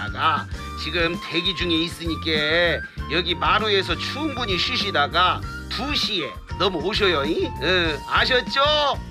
아가 지금 대기 중에 있으니까 여기 마루에서 충분히 쉬시다가 2시에 넘어오셔요. 아셨죠?